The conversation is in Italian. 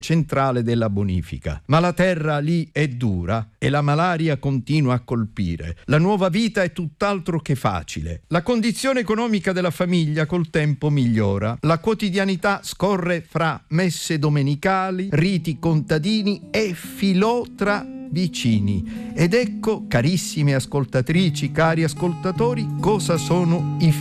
centrale della bonifica. Ma la terra lì è dura e la malaria continua a colpire. La nuova vita è tutt'altro che facile. La condizione economica della famiglia col tempo migliora. La quotidianità scorre fra messe domenicali, riti contadini e filò tra vicini. Ed ecco, carissime ascoltatrici, cari ascoltatori, cosa sono i